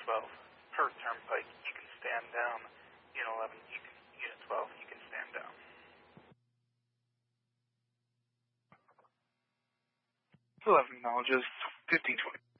12. Per turnpike, you can stand down. Unit 11, Unit 12, you can stand down. 11 acknowledges 1520.